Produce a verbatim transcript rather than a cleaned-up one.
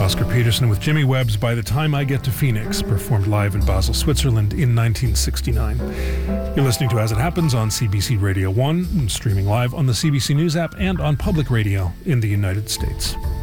Oscar Peterson with Jimmy Webb's By the Time I Get to Phoenix, performed live in Basel, Switzerland in nineteen sixty-nine. You're listening to As It Happens on C B C Radio one, and streaming live on the C B C News app and on public radio in the United States.